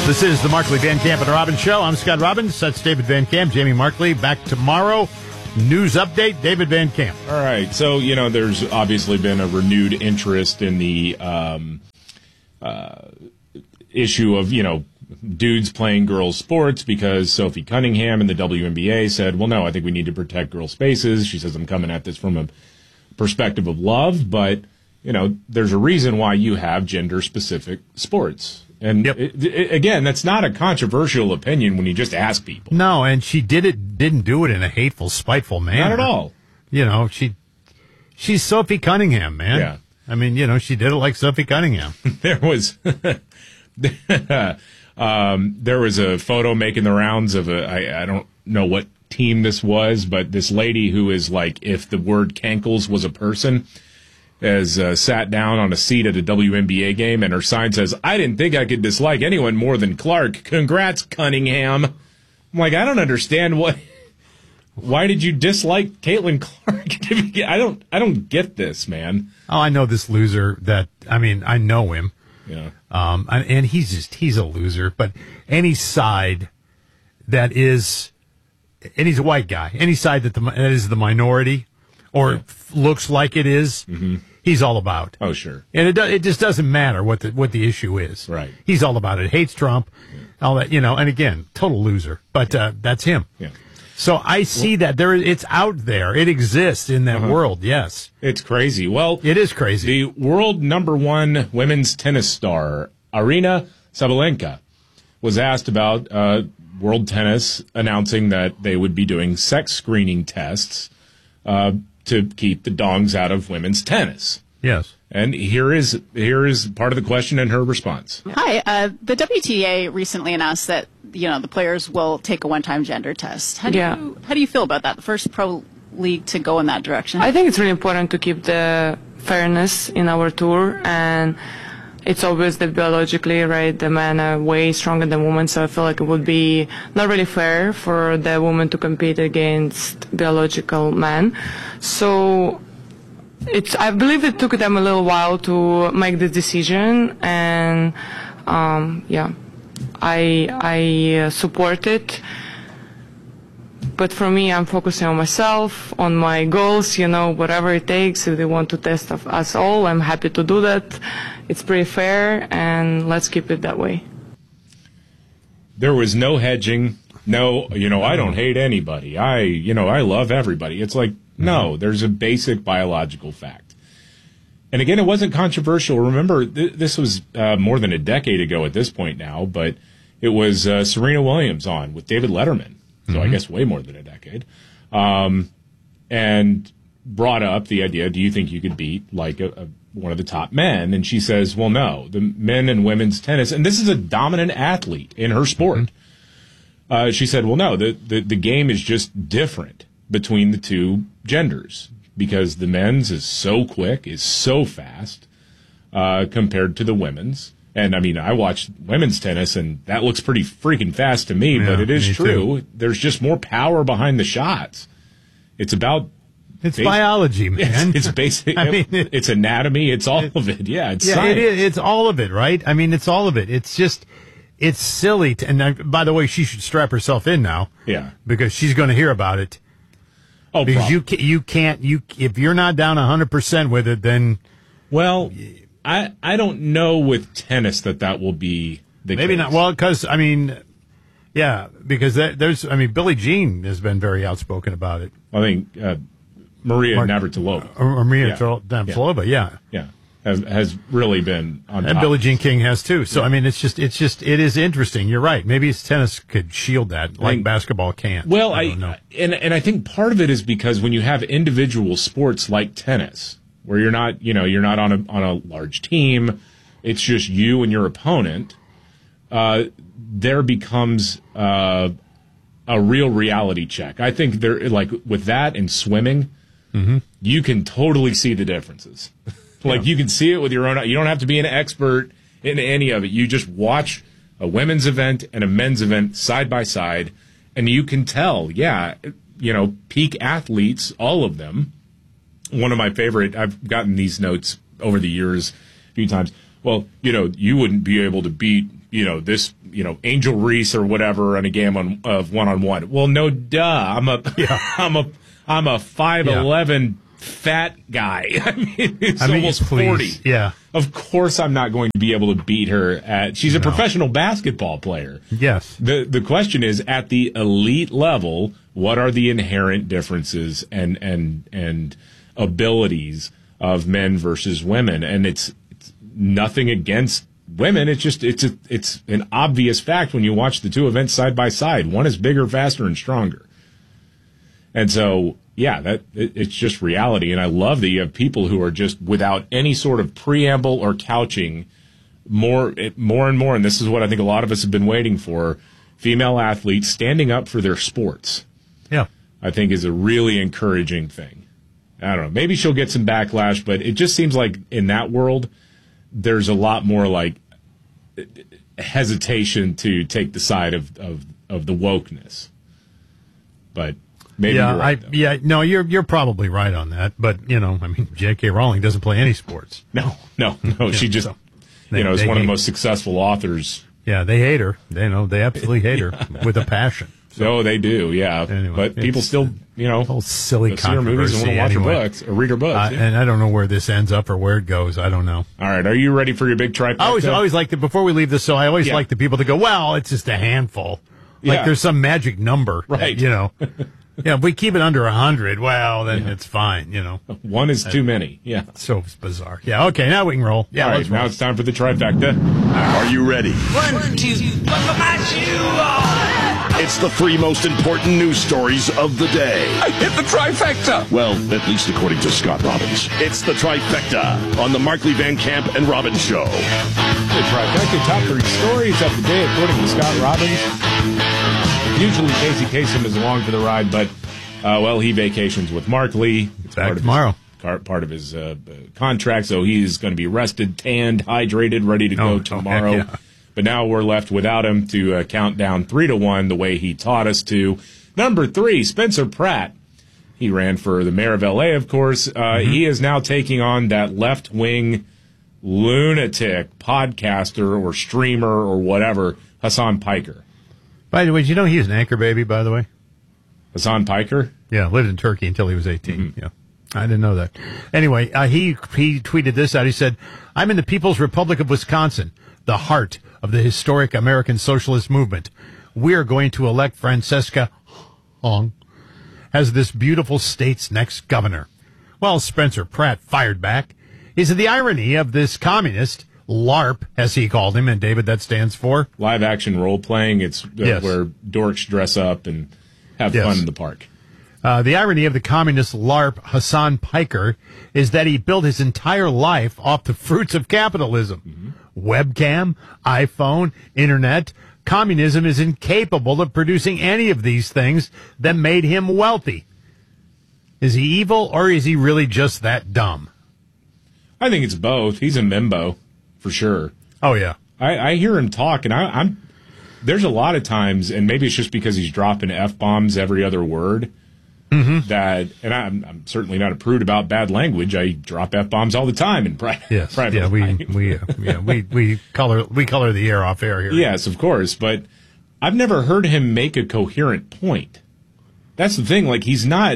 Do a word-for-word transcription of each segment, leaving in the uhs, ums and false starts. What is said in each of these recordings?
This is the Markley, Van Camp, and Robbins Show. I'm Scott Robbins. That's David Van Camp. Jamie Markley back tomorrow. News update, David Van Camp. All right. So, you know, there's obviously been a renewed interest in the um, uh, issue of, you know, dudes playing girls' sports because Sophie Cunningham and the W N B A said, well, no, I think we need to protect girls' spaces. She says, I'm coming at this from a perspective of love, but, you know, there's a reason why you have gender-specific sports. And yep. it, it, again, that's not a controversial opinion when you just ask people. No, and she did it, didn't do it in a hateful, spiteful manner. Not at all. You know, she, she's Sophie Cunningham, man. Yeah. I mean, you know, she did it like Sophie Cunningham. There was, um, there was a photo making the rounds of a, I, I don't know what team this was, but this lady who is like, if the word cankles was a person, has uh, sat down on a seat at a W N B A game, and her sign says, I didn't think I could dislike anyone more than Clark. Congrats, Cunningham. I'm like, I don't understand what. Why did you dislike Caitlin Clark? I don't I don't get this, man. Oh, I know this loser that, I mean, I know him. Yeah. Um, and, and he's just, he's a loser. But any side that is, and he's a white guy, any side that, the, that is the minority or yeah. looks like it is, mm-hmm. he's all about. Oh, sure. And it do, it just doesn't matter what the what the issue is. Right. He's all about it. Hates Trump, yeah. all that, you know. And again, total loser. But yeah. uh, that's him. Yeah. So I see well, that there. It's out there. It exists in that uh-huh. world. Yes. It's crazy. Well, it is crazy. The world number one women's tennis star, Aryna Sabalenka, was asked about uh, World Tennis announcing that they would be doing sex screening tests uh, to keep the dongs out of women's tennis. Yes. And here is here is part of the question and her response. Hi. Uh, the W T A recently announced that, you know, the players will take a one-time gender test. How do yeah. you how do you feel about that? The first pro league to go in that direction. I think it's really important to keep the fairness in our tour, and it's obvious that biologically, right, the men are way stronger than women, so I feel like it would be not really fair for the woman to compete against biological men. So it's, I believe it took them a little while to make this decision, and um, yeah, I, I uh, support it. But for me, I'm focusing on myself, on my goals, you know, whatever it takes. If they want to test of us all, I'm happy to do that. It's pretty fair, and let's keep it that way. There was no hedging. No, you know, I don't hate anybody. I, you know, I love everybody. It's like, no, there's a basic biological fact. And again, it wasn't controversial. Remember, th- this was uh, more than a decade ago at this point now, but it was uh, Serena Williams on with David Letterman. So mm-hmm. I guess way more than a decade. Um, and brought up the idea, do you think you could beat like a, a, one of the top men? And she says, well, no, the men and women's tennis, and this is a dominant athlete in her sport. Mm-hmm. Uh, she said, well, no, the, the, the game is just different between the two genders because the men's is so quick, is so fast uh, compared to the women's. And, I mean, I watched women's tennis, and that looks pretty freaking fast to me, yeah, but it is true. Too. There's just more power behind the shots. It's about... It's basic, biology, man. It's, it's basic. I mean, it, it's anatomy. It's all it, of it. Yeah, it's yeah, science. It is, it's all of it, right? I mean, it's all of it. It's just... It's silly. To, and, uh, by the way, she should strap herself in now. Yeah. Because she's going to hear about it. Oh, Because you, you can't... you If you're not down one hundred percent with it, then... Well... I, I don't know with tennis that that will be the Maybe case. not. Well, because, I mean, yeah, because there's, I mean, Billie Jean has been very outspoken about it. I think uh, Maria Mar- Navratilova. Or, or Maria yeah. Navratilova, yeah. Yeah, has, has really been on And top. Billie Jean King has, too. So, yeah. I mean, it's just, it's just, it is interesting. You're right. Maybe tennis could shield that, like think, basketball can't. Well, I, I don't know. And, and I think part of it is because when you have individual sports like tennis, where you're not, you know, you're not on a on a large team, it's just you and your opponent. Uh, there becomes uh, a real reality check. I think there, like with that and swimming, mm-hmm. you can totally see the differences. like yeah. you can see it with your own. You don't have to be an expert in any of it. You just watch a women's event and a men's event side by side, and you can tell. Yeah, you know, peak athletes, all of them. One of my favorite, I've gotten these notes over the years a few times. Well, you know, you wouldn't be able to beat you know, this, you know, Angel Reese or whatever in a game on, of one-on-one. Well, no, duh. I'm a, Yeah. I'm a, I'm a five eleven fat guy. I mean, it's I mean, almost please. forty. Yeah. Of course I'm not going to be able to beat her at, she's a No. professional basketball player. Yes. The, the question is, at the elite level, what are the inherent differences and, and, and abilities of men versus women? And it's, it's nothing against women. It's just, it's a, it's an obvious fact when you watch the two events side by side. One is bigger, faster, and stronger. And so, yeah, that it, it's just reality. And I love that you have people who are just without any sort of preamble or couching more, more and more. And this is what I think a lot of us have been waiting for. Female athletes standing up for their sports, Yeah. I think, is a really encouraging thing. I don't know. Maybe she'll get some backlash, but it just seems like in that world, there's a lot more like hesitation to take the side of, of, of the wokeness. But maybe yeah, you're right, I though. yeah, no, you're you're probably right on that. But you know, I mean, J K. Rowling doesn't play any sports. No, no, no. She just, so they- you know, is they one of the hate- most successful authors. Yeah, they hate her. They know they absolutely hate her with a passion. So they do, yeah. Anyway, but people it's- still, you know, Whole silly go see her movies and want to watch controversy. her Anyway. books or read her books. Uh, yeah. And I don't know where this ends up or where it goes. I don't know. All right, are you ready for your big trifecta? I always, always like to, before we leave this, so I always Yeah. like the people to go, well, it's just a handful. Like Yeah. there's some magic number. that, Right. you know. Yeah, if we keep it under a hundred, well, then it's fine, you know. One is too many. Yeah. So bizarre. Yeah, okay, now we can roll. Yeah, All right, let's now roll. it's time for the trifecta. Are you ready? One, two, buckle my shoe. It's the three most important news stories of the day. I hit the trifecta. Well, at least according to Scott Robbins. It's the trifecta on the Markley Van Camp and Robbins Show. The trifecta top three stories of the day, according to Scott Robbins. Usually Casey Kasem is along for the ride, but, uh, well, he vacations with Mark Lee. It's Back part of tomorrow. His, car- part of his uh, uh, contract, so he's going to be rested, tanned, hydrated, ready to Oh, go tomorrow. oh, heck yeah. But now we're left without him to uh, count down three to one the way he taught us to. Number three, Spencer Pratt. He ran for the mayor of L A, of course. Uh, Mm-hmm. He is now taking on that left-wing lunatic podcaster or streamer or whatever, Hassan Piker. By the way, did you know he was an anchor baby, by the way? Hassan Piker? Yeah, lived in Turkey until he was eighteen. Mm-hmm. Yeah. I didn't know that. Anyway, uh, he he tweeted this out. He said, I'm in the People's Republic of Wisconsin, the heart of the historic American socialist movement. We are going to elect Francesca Hong as this beautiful state's next governor. Well, Spencer Pratt fired back. He said the irony of this communist, LARP, as he called him, and David, that stands for? Live-action role-playing. It's uh, Yes. where dorks dress up and have Yes. fun in the park. Uh, the irony of the communist LARP, Hassan Piker, is that he built his entire life off the fruits of capitalism. Webcam, iPhone, internet. Communism is incapable of producing any of these things that made him wealthy. Is he evil or is he really just that dumb? I think it's both. He's a membo, for sure. Oh, yeah. I, I hear him talk, and I, I'm there's a lot of times, and maybe it's just because he's dropping F-bombs every other word, Mm-hmm. that, and I'm, I'm certainly not a prude about bad language. I drop F-bombs all the time in pri- Yes. private Yeah, we, life. we, uh, yeah, we, we color, we color the air off air here. Yes, of course, but I've never heard him make a coherent point. That's the thing. Like, he's not.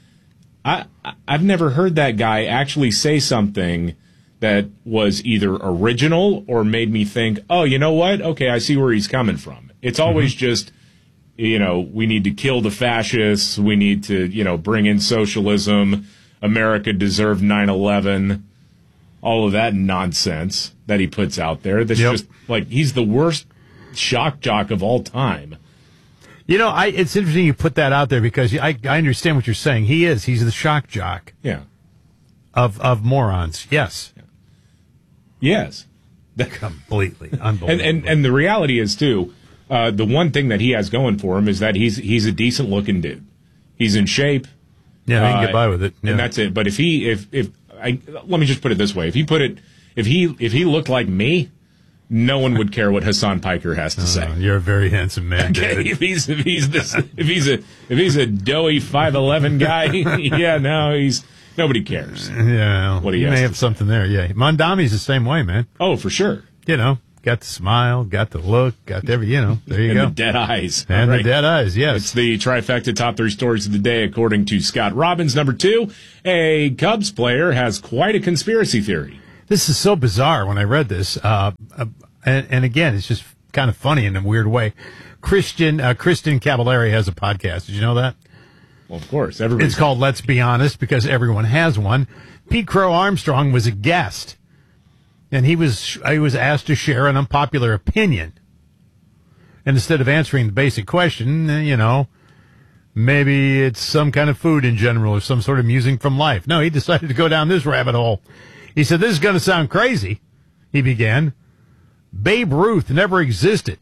I I've never heard that guy actually say something that was either original or made me think, oh, you know what? Okay, I see where he's coming from. It's always Mm-hmm. just, you know, we need to kill the fascists. We need to, you know, bring in socialism. America deserved nine eleven. All of that nonsense that he puts out there. That's Yep. just like, he's the worst shock jock of all time. You know, I, it's interesting you put that out there because I, I understand what you're saying. He is. He's the shock jock Yeah. of, of morons. Yes. Yes. Completely. Unbelievable. And, and and the reality is too, uh, the one thing that he has going for him is that he's he's a decent looking dude. He's in shape. yeah, they can uh, get by with it. Yeah. And that's it. But if he if if I let me just put it this way, if he put it if he if he looked like me, no one would care what Hassan Piker has to say. Uh, you're a very handsome man, Okay, David. if he's if he's this if he's a if he's a doughy five eleven guy, yeah, no, he's nobody cares. Yeah, What he you has may to have something there. Yeah, Mondami's the same way, man. Oh, for sure. You know, got the smile, got the look, got every, you know, there you and go. the dead eyes. And All the dead eyes, yes. It's the trifecta top three stories of the day, according to Scott Robbins. Number two, a Cubs player has quite a conspiracy theory. This is so bizarre when I read this. Uh, uh, and, and again, it's just kind of funny in a weird way. Christian, uh, Kristen Cavallari has a podcast. Did you know that? Well, of course. Everybody. It's called Let's Be Honest because everyone has one. Pete Crow Armstrong was a guest. And he was he was asked to share an unpopular opinion. And instead of answering the basic question, you know, maybe it's some kind of food in general or some sort of musing from life. No, he decided to go down this rabbit hole. He said, this is going to sound crazy, he began. Babe Ruth never existed.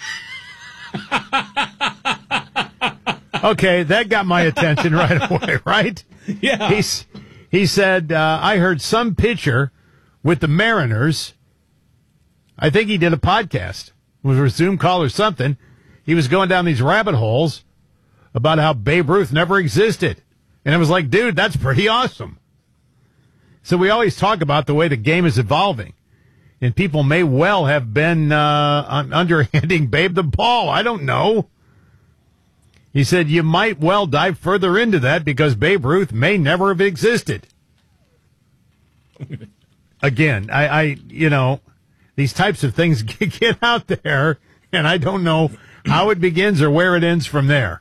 Okay, that got my attention right away, right? Yeah. He's, he said, uh, I heard some pitcher with the Mariners. I think he did a podcast. It was a Zoom call or something. He was going down these rabbit holes about how Babe Ruth never existed. And it was like, dude, that's pretty awesome. So we always talk about the way the game is evolving. And people may well have been uh, underhanding Babe the ball. I don't know. He said you might well dive further into that because Babe Ruth may never have existed. Again, I, I, you know, these types of things get out there, and I don't know how it begins or where it ends from there.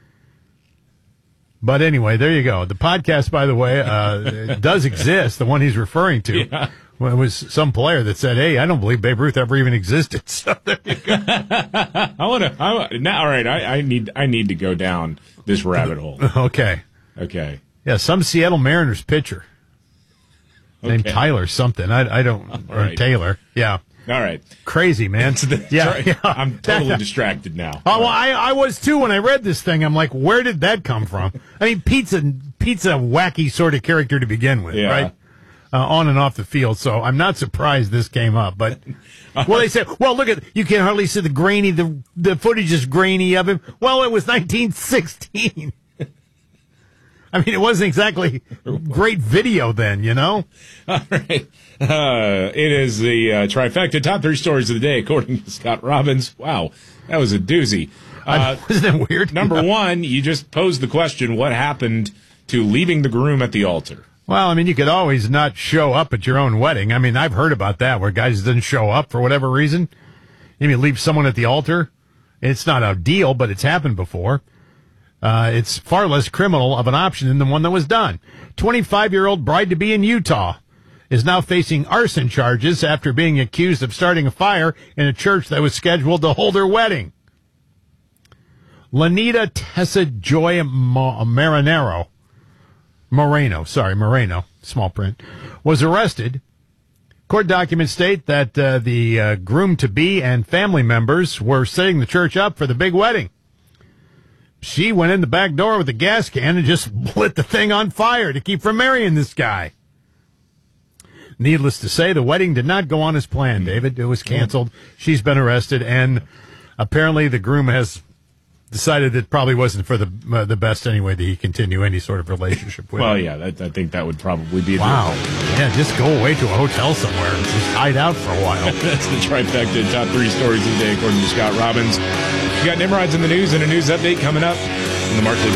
But anyway, there you go. The podcast, by the way, uh, does exist. The one he's referring to. Yeah. Well, it was some player that said, "Hey, I don't believe Babe Ruth ever even existed." So there you go. I want to. Now, all right. I, I need. I need to go down this rabbit hole. Okay. Okay. Yeah, some Seattle Mariners pitcher named Okay. Tyler something. I, I don't. Or right. Taylor. Yeah. All right. Crazy, man. yeah, Sorry, yeah. I'm totally distracted now. Oh, well, I, I was too when I read this thing. I'm like, where did that come from? I mean, Pete's a, Pete's a wacky sort of character to begin with, Yeah. right? Uh, on and off the field. So I'm not surprised this came up. But, well, they said, well, look at, you can hardly see the grainy, the, the footage is grainy of him. Well, it was nineteen sixteen. I mean, it wasn't exactly great video then, you know? All right. Uh, it is the uh, trifecta top three stories of the day, according to Scott Robbins. Wow, that was a doozy. Uh, Isn't that weird? number one, you just posed the question, what happened to leaving the groom at the altar? Well, I mean, you could always not show up at your own wedding. I mean, I've heard about that where guys didn't show up for whatever reason. You mean leave someone at the altar? It's not a deal, but it's happened before. Uh, it's far less criminal of an option than the one that was done. twenty-five-year-old bride-to-be in Utah is now facing arson charges after being accused of starting a fire in a church that was scheduled to hold her wedding. Lanita Tessa Joy Mo- Marinero, Moreno, sorry, Moreno, small print, was arrested. Court documents state that uh, the uh, groom-to-be and family members were setting the church up for the big wedding. She went in the back door with a gas can and just lit the thing on fire to keep from marrying this guy. Needless to say, the wedding did not go on as planned, David. It was canceled. She's been arrested, and apparently the groom has decided it probably wasn't for the uh, the best anyway that he continue any sort of relationship with Well, her. yeah, that, I think that would probably be the Wow. Yeah, just go away to a hotel somewhere and just hide out for a while. That's the trifecta top three stories of the day, according to Scott Robbins. You got Nimrods in the news and a news update coming up on the Markley